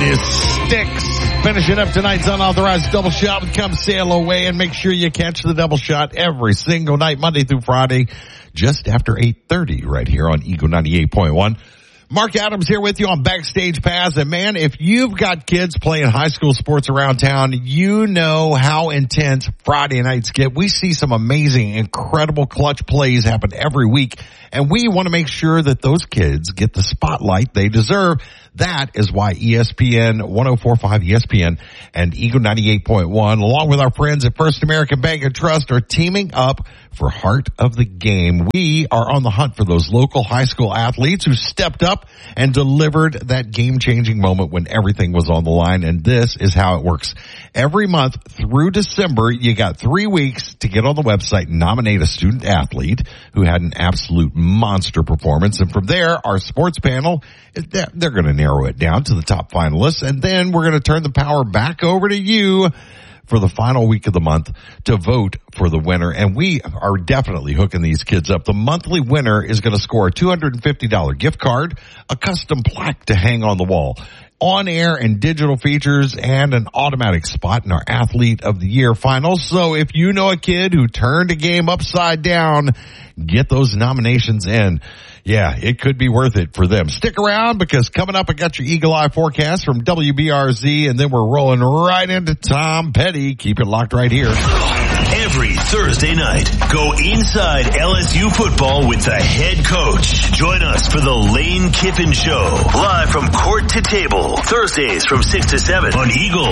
is Styx. Finishing up tonight's unauthorized double shot with Come Sail Away, and make sure you catch the double shot every single night, Monday through Friday, just after 8:30 right here on Eagle 98.1. Mark Adams here with you on Backstage Pass. And man, if you've got kids playing high school sports around town, you know how intense Friday nights get. We see some amazing, incredible clutch plays happen every week, and we want to make sure that those kids get the spotlight they deserve. That is why ESPN 104.5 ESPN and Eagle 98.1, along with our friends at First American Bank and Trust, are teaming up for Heart of the Game. We are on the hunt for those local high school athletes who stepped up and delivered that game-changing moment when everything was on the line, and this is how it works. Every month through December, you got 3 weeks to get on the website and nominate a student athlete who had an absolute monster performance, and from there, our sports panel, they're going to narrow it down to the top finalists, and then we're going to turn the power back over to you for the final week of the month to vote for the winner. And we are definitely hooking these kids up. The monthly winner is going to score a $250 gift card, a custom plaque to hang on the wall, on-air and digital features, and an automatic spot in our Athlete of the Year finals. So if you know a kid who turned a game upside down, get those nominations in. Yeah, it could be worth it for them. Stick around, because coming up, I got your Eagle Eye forecast from WBRZ, and then we're rolling right into Tom Petty. Keep it locked right here. Every Thursday night, go inside LSU football with the head coach. Join us for the Lane Kiffin Show, live from court to table, Thursdays from 6 to 7 on Eagle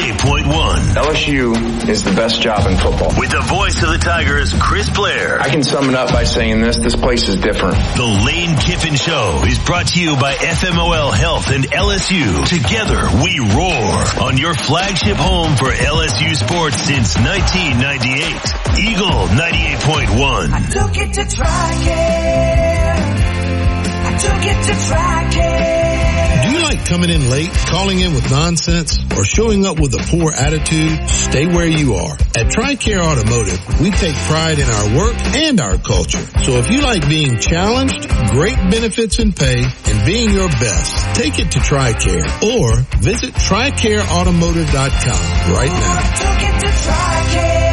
98.1. LSU is the best job in football. With the voice of the Tigers, Chris Blair. I can sum it up by saying this place is different. The Lane Kiffin Show is brought to you by FMOL Health and LSU. Together we roar on your flagship home for LSU sports since 1998. Eagle 98.1. I took it to TRICARE. I took it to TRICARE. Do you like coming in late, calling in with nonsense, or showing up with a poor attitude? Stay where you are. At TRICARE Automotive, we take pride in our work and our culture. So if you like being challenged, great benefits and pay, and being your best, take it to TRICARE or visit TRICAREautomotive.com right now. I took it to TRICARE.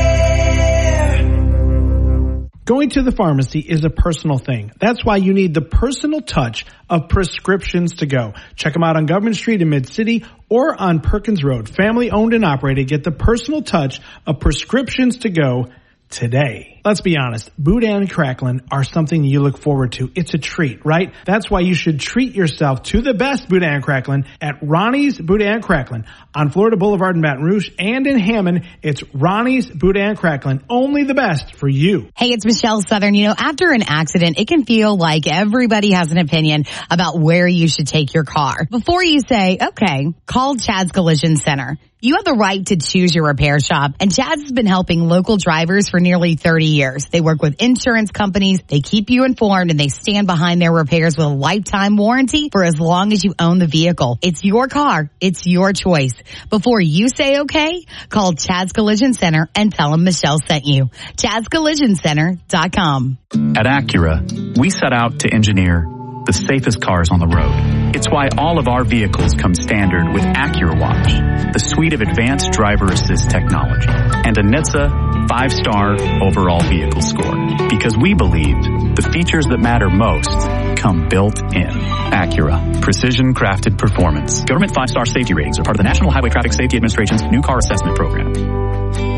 Going to the pharmacy is a personal thing. That's why you need the personal touch of Prescriptions to Go. Check them out on Government Street in Mid-City or on Perkins Road. Family owned and operated. Get the personal touch of Prescriptions to Go today. Let's be honest, Boudin and Cracklin are something you look forward to. It's a treat, right? That's why you should treat yourself to the best Boudin and Cracklin at Ronnie's Boudin and Cracklin on Florida Boulevard in Baton Rouge, and in Hammond, it's Ronnie's Boudin and Cracklin. Only the best for you. Hey, it's Michelle Southern. You know, after an accident, it can feel like everybody has an opinion about where you should take your car. Before you say, okay, call Chad's Collision Center. You have the right to choose your repair shop, and Chad's has been helping local drivers for nearly 30 years. They work with insurance companies, they keep you informed, and they stand behind their repairs with a lifetime warranty for as long as you own the vehicle. It's your car. It's your choice. Before you say okay, call Chad's Collision Center and tell them Michelle sent you. Chad'sCollisionCenter.com. At Acura, we set out to engineer the safest cars on the road. It's why all of our vehicles come standard with AcuraWatch, the suite of advanced driver assist technology, and a NHTSA 5-star overall vehicle score. Because we believed the features that matter most come built in. Acura, precision crafted performance. Government 5-star safety ratings are part of the National Highway Traffic Safety Administration's new car assessment program.